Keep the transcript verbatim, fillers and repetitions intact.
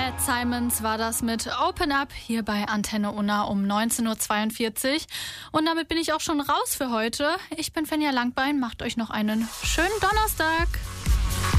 Ed Simons war das mit Open Up hier bei Antenne Unna um neunzehn Uhr zweiundvierzig. Und damit bin ich auch schon raus für heute. Ich bin Fenja Langbein. Macht euch noch einen schönen Donnerstag.